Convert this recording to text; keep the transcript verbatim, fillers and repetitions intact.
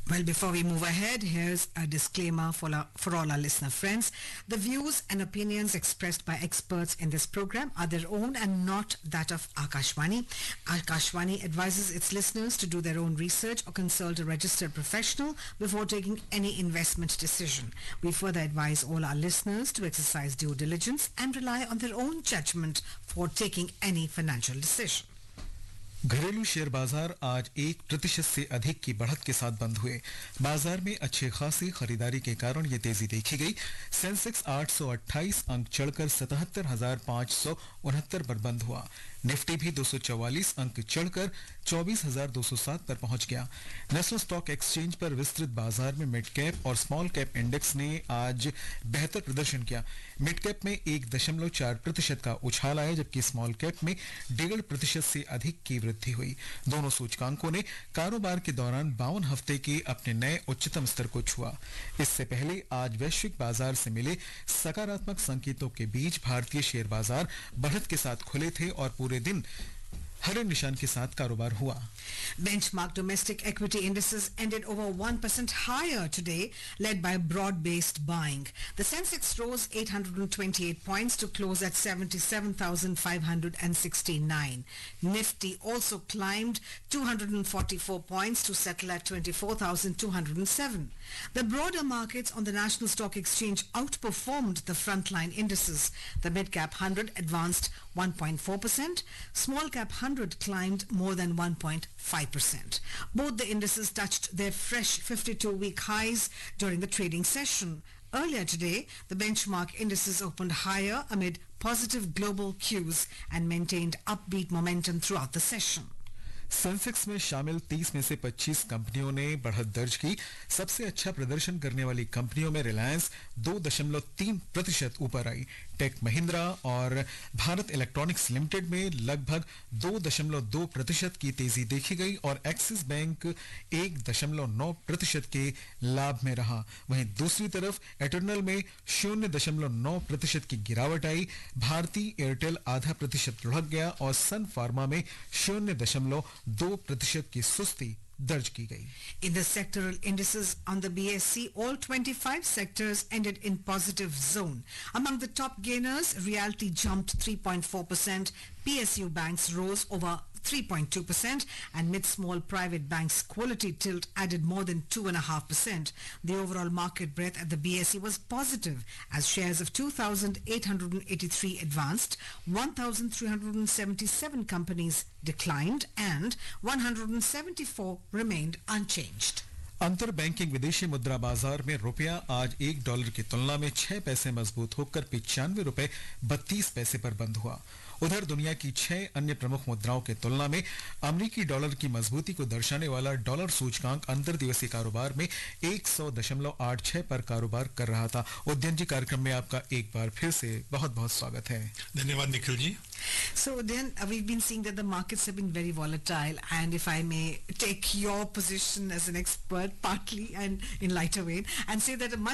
Well, before we move ahead, here's a disclaimer for, our, for all our listener friends. The views and opinions expressed by experts in this program are their own and not that of Akashvani. Akashvani advises its listeners to do their own research or consult a registered professional before taking any investment decision. We further advise all our listeners to exercise due diligence and rely on their own judgment for taking any financial decision. घरेलू share बाजार आज एक प्रतिशत से अधिक की बढ़त के साथ बंद हुए। बाजार में अच्छे खासी खरीदारी के कारण ये तेजी देखी गई। सेंसेक्स आठ सौ अट्ठाईस अंक चढ़कर सतहत्तर हजार पाँच सौ उनहत्तर पर बंद हुआ। निफ्टी भी दो सौ चौवालीस अंक चढ़कर चौबीस हजार दो सौ सात पर पहुंच गया। नेशनल स्टॉक एक्सचेंज पर विस्तृत बाजार में मिड कैप और स्मॉल कैप इंडेक्स ने आज बेहतर प्रदर्शन किया। मिड कैप में एक दशमलव चार प्रतिशत का उछाल आया, जबकि स्मॉल कैप में डेढ़ प्रतिशत से अधिक की वृद्धि हुई। दोनों सूचकांकों ने कारोबार के दौरान बावन हफ्ते के अपने नए उच्चतम स्तर को छुआ। इससे पहले आज वैश्विक बाजार से मिले सकारात्मक संकेतों के बीच भारतीय शेयर बाजार बढ़त के साथ खुले थे और पूरे दिन हरे निशान के साथ कारोबार हुआ। Benchmark domestic equity indices ended over one percent higher today, led by broad-based buying. The Sensex rose eight hundred twenty-eight points to close at seventy-seven thousand five hundred sixty-nine. Nifty also climbed two hundred forty-four points to settle at twenty-four thousand two hundred seven. The broader markets on the National Stock Exchange outperformed the frontline indices. The mid-cap one hundred advanced one point four percent. Small-cap one hundred climbed more than one point five percent. Both the indices touched their fresh fifty-two-week highs during the trading session. Earlier today, the benchmark indices opened higher amid positive global cues and maintained upbeat momentum throughout the session. Sensex में शामिल तीस में से पच्चीस कंपनियों ने बढ़त दर्ज की। सबसे अच्छा प्रदर्शन करने वाली कंपनियों में रिलायंस दो दशमलव तीन प्रतिशत ऊपर आई। टेक महिंद्रा और भारत इलेक्ट्रॉनिक्स लिमिटेड में लगभग दो दशमलव दो प्रतिशत की तेजी देखी गई और एक्सिस बैंक एक दशमलव नौ प्रतिशत के लाभ में रहा। वहीं दूसरी तरफ एटर्नल में शून्य दशमलव नौ प्रतिशत की गिरावट आई। भारती एयरटेल आधा प्रतिशत लुढ़क गया और सन फार्मा में शून्य दशमलव दो प्रतिशत की सुस्ती दर्ज की गई। In the sectoral indices on the B S C, all twenty-five sectors ended in positive zone. Among the top gainers, Realty jumped three point four percent, P S U banks rose over three point two percent, and mid-small private banks quality tilt added more than two point five percent. The overall market breadth at the B S E was positive as shares of two thousand eight hundred eighty-three advanced, one thousand three hundred seventy-seven companies declined, and one hundred seventy-four remained unchanged. अंतर banking विदेशी मुद्रा बाजार में रुपया आज एक dollar की तुलना में छह पैसे मजबूत होकर पिचानवे रुपए बत्तीस पैसे पर बंद हुआ। उधर दुनिया की छह अन्य प्रमुख मुद्राओं की तुलना में अमेरिकी डॉलर की मजबूती को दर्शाने वाला डॉलर सूचकांक अंतर दिवसीय कारोबार में एक सौ दशमलव आठ छह पर कारोबार कर रहा था। उद्यन जी, कार्यक्रम में आपका एक बार फिर से बहुत बहुत स्वागत है। धन्यवाद Nikhil ji. So then uh, we've been seeing that the markets have been very volatile, and if I may take your position as an expert partly and in lighter vein and say that a much